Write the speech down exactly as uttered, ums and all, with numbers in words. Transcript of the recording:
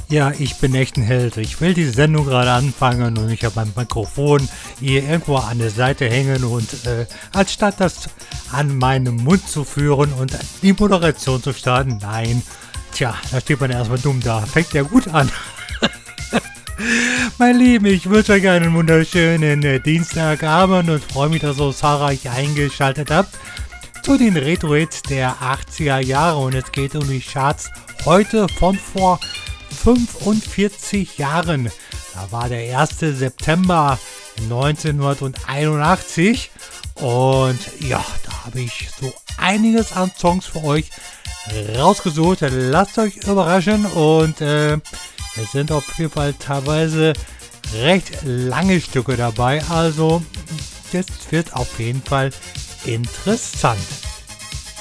Ja, ich bin echt ein Held. Ich will die Sendung gerade anfangen und ich habe mein Mikrofon hier irgendwo an der Seite hängen und äh, anstatt das an meinen Mund zu führen und die Moderation zu starten, nein, tja, da steht man erstmal dumm da. Fängt ja gut an. Mein Lieben, ich wünsche euch einen wunderschönen äh, Dienstagabend und freue mich, dass ihr so zahlreich eingeschaltet habt zu den Retro-Hits der achtziger Jahre und es geht um die Charts heute von vor fünfundvierzig Jahren. Da war der erste September neunzehnhunderteinundachtzig und ja, da habe ich so einiges an Songs für euch rausgesucht. Lasst euch überraschen und äh, es sind auf jeden Fall teilweise recht lange Stücke dabei, also das wird auf jeden Fall interessant.